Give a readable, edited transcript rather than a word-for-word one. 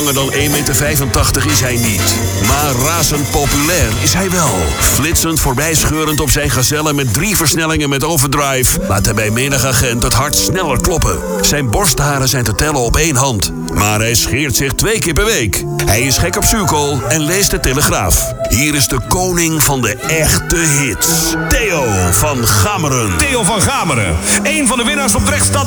langer dan 1,85 meter is hij niet. Maar razend populair is hij wel. Flitsend voorbijscheurend op zijn gazelle met 3 versnellingen met overdrive laat hij bij menig agent het hart sneller kloppen. Zijn borstharen zijn te tellen op 1 hand. Maar hij scheert zich 2 keer per week. Hij is gek op zuurkool en leest de Telegraaf. Hier is de koning van de echte hits. Theo van Gameren. Theo van Gameren, een van de winnaars op Drechtstad